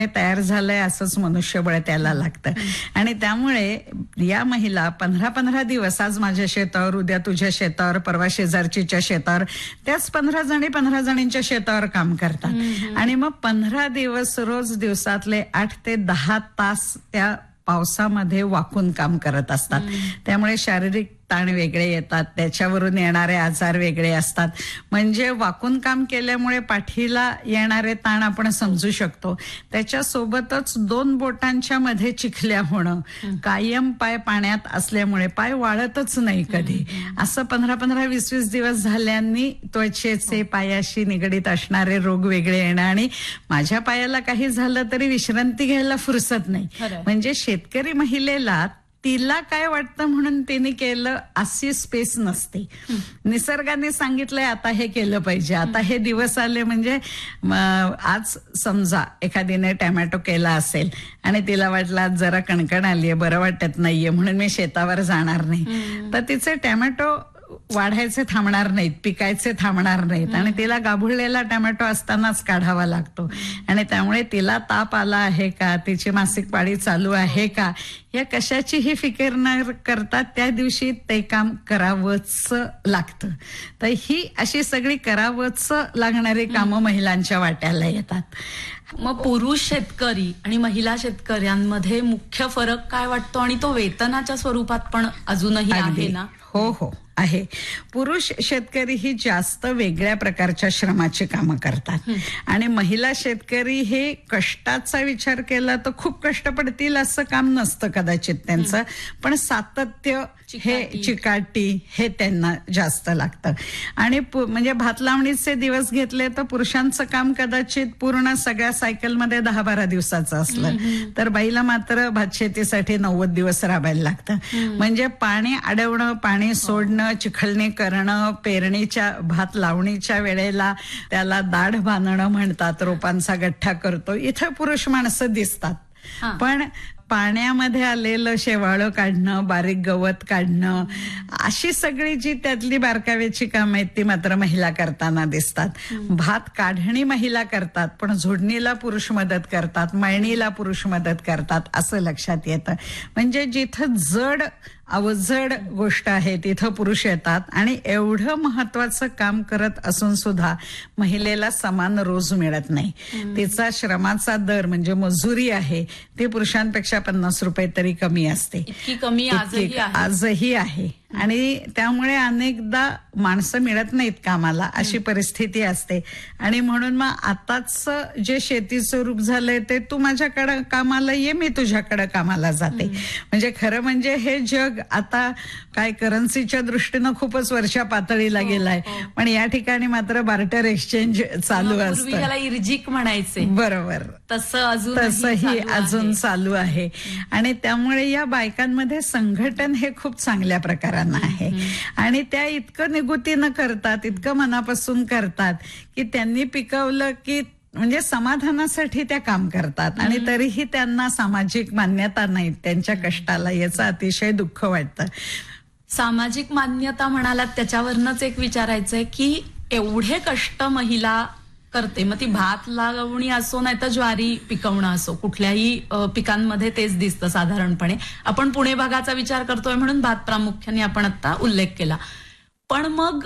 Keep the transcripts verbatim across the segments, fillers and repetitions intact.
तयार झालंय असंच मनुष्यबळ त्याला लागतं. आणि त्यामुळे या महिला पंधरा पंधरा दिवस, आज माझ्या शेतावर, उद्या तुझ्या शेतावर, परवा शेजारचीच्या शेतावर, त्याच पंधरा जणी पंधरा जणींच्या शेतावर काम करतात. आणि मग पंधरा दिवस रोज दिवसातले आठ ते दहा तास त्या पावसामध्ये वाकून काम करत असतात. त्यामुळे शारीरिक ताण वेगळे येतात, त्याच्यावरून येणारे आजार वेगळे असतात. म्हणजे वाकून काम केल्यामुळे पाठीला येणारे ताण आपण समजू शकतो. त्याच्यासोबतच दोन बोटांच्या मध्ये चिखल्या होणं, कायम पाय पाण्यात असल्यामुळे पाय वाळतच नाही कधी, असं पंधरा पंधरा वीस वीस दिवस झाल्यांनी त्वचेचे पायाशी निगडीत असणारे रोग वेगळे येणं. आणि माझ्या पायाला काही झालं तरी विश्रांती घ्यायला फुरसत नाही. म्हणजे शेतकरी महिलेला तिला काय वाटतं म्हणून तिने केलं अशी स्पेस नसते. निसर्गाने सांगितलंय आता हे केलं पाहिजे, आता हे दिवस आले. म्हणजे आज समजा एखादीने टॅमॅटो केला असेल आणि तिला वाटलं आज जरा कणकण आलीये, बरं वाटत नाहीये म्हणून मी शेतावर जाणार नाही, तर तिचे टॅमॅटो वाढायचे थांबणार नाहीत, पिकायचे थांबणार नाहीत. आणि तिला गाभुळलेला टॅमॅटो असतानाच काढावा लागतो. आणि त्यामुळे तिला ताप आला आहे का, तिची मासिक पाळी चालू आहे का, या कशाचीही फिकीर न करता त्या दिवशी ते काम करावंच लागतं. तर ही अशी सगळी करावंच लागणारी कामं महिलांच्या वाट्याला येतात. मग पुरुष शेतकरी आणि महिला शेतकऱ्यांमध्ये मुख्य फरक काय वाटतो? आणि तो वेतनाच्या स्वरूपात पण अजूनही आहे ना? हो हो आहे. पुरुष शेतकरी ही जास्त वेगळ्या प्रकारच्या श्रमाची कामं करतात आणि महिला शेतकरी हे कष्टाचा विचार केला तर खूप कष्ट पडतील असं काम नसतं कदाचित त्यांचं, पण सातत्य हे चिकाटी हे त्यांना जास्त लागतं. आणि म्हणजे भात लावणीचे दिवस घेतले तर पुरुषांचं काम कदाचित पूर्ण सगळ्या सायकलमध्ये दहा बारा दिवसाचं असलं तर बाईला मात्र भात शेतीसाठी नव्वद दिवस राबायला लागतं. म्हणजे पाणी अडवणं, पाणी सोडणं, चिखलणी करणं, पेरणीच्या भात लावणीच्या वेळेला त्याला दाढ बांधणं म्हणतात, रोपांचा गठ्ठा करतो, इथं पुरुष माणसं दिसतात. पण पाण्यामध्ये आलेलं शेवाळं काढणं, बारीक गवत काढणं, अशी सगळी जी त्यातली बारकाव्याची कामं आहेत ती मात्र महिला करताना दिसतात. भात काढणी महिला करतात, पण झोडणीला पुरुष मदत करतात, मळणीला पुरुष मदत करतात, असं लक्षात येतं. म्हणजे जिथं जड अवजड गोष्ट आहे तिथं पुरुष येतात. आणि एवढं महत्वाचं काम करत असून सुद्धा महिलेला समान रोज मिळत नाही. तिचा श्रमाचा दर म्हणजे मजुरी आहे ती पुरुषांपेक्षा पन्नास रुपये तरी कमी असते. इतकी कमी आजही आहे. आजही आहे. आणि त्यामुळे अनेकदा माणसं मिळत नाहीत कामाला, अशी परिस्थिती असते. आणि म्हणून मग आताच जे शेतीचं रूप झालंय ते तू माझ्याकडे कामाला ये, मी तुझ्याकडे कामाला जाते. म्हणजे खरं म्हणजे हे जग आता काय करन्सीच्या दृष्टीनं खूपच वरच्या पातळीला गेलाय, पण या ठिकाणी मात्र बार्टर एक्सचेंज चालू असतं. याला इर्जिक म्हणायचे. बरोबर, तसं अजून तसंही अजून चालू आहे. आणि त्यामुळे या बायकांमध्ये संघटन हे खूप चांगल्या प्रकारानं आहे. आणि त्या इतकं निगुतीनं करतात, इतकं मनापासून करतात की त्यांनी पिकवलं की म्हणजे समाधानासाठी त्या काम करतात. आणि तरीही त्यांना सामाजिक मान्यता नाही त्यांच्या कष्टाला, याचं अतिशय दुःख वाटतं. सामाजिक मान्यता म्हणालात त्याच्यावरनच एक विचारायचंय की एवढे कष्ट महिला करते, मग ती भात लावणी असो नाही तर ज्वारी पिकवणं असो, कुठल्याही पिकांमध्ये तेच दिसतं साधारणपणे. आपण पुणे भागाचा विचार करतोय म्हणून भात प्रामुख्याने आपण आता उल्लेख केला. पण मग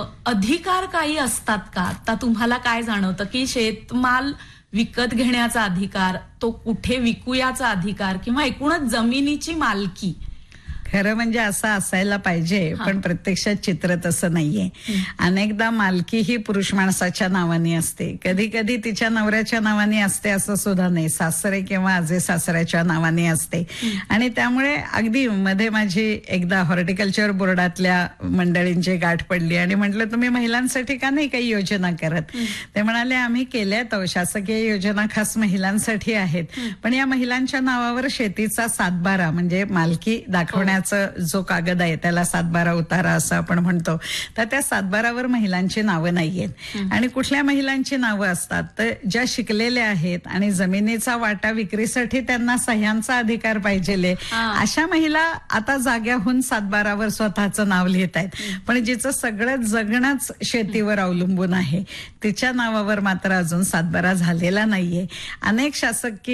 अधिकार काही असतात का? आता तुम्हाला काय जाणवतं की शेतमाल विकत घेण्याचा अधिकार, तो कुठे विकूयाचा अधिकार, किंवा एकूणच जमिनीची मालकी, खरं म्हणजे असं असायला पाहिजे, पण प्रत्यक्षात चित्र तसं नाहीये. अनेकदा मालकी ही पुरुष माणसाच्या नावाने असते, कधी कधी तिच्या नवऱ्याच्या नावाने असते असं सुद्धा नाही, सासरे किंवा आजे सासऱ्याच्या नावाने असते. आणि त्यामुळे अगदी मध्ये माझी एकदा हॉर्टिकल्चर बोर्डातल्या मंडळींची गाठ पडली आणि म्हटलं तुम्ही महिलांसाठी का नाही काही योजना करत? ते म्हणाले आम्ही केल्यात, शासकीय योजना खास महिलांसाठी आहेत, पण या महिलांच्या नावावर शेतीचा सातबारा म्हणजे मालकी दाखवण्यात करण्याचं जो कागद आहे त्याला सातबारा उतारा असं आपण म्हणतो, तर त्या सातबारावर महिलांची नावं नाहीयेत. आणि कुठल्या महिलांची नावं असतात तर ज्या शिकलेल्या आहेत आणि जमिनीचा वाटा विक्रीसाठी त्यांना सह्यांचा अधिकार पाहिजेले, अशा महिला आता जाग्याहून सातबारावर स्वतःचं नाव लिहित आहेत. पण जिचं सगळं जगणंच शेतीवर अवलंबून आहे तिच्या नावावर मात्र अजून सातबारा झालेला नाहीये. अनेक शासकीय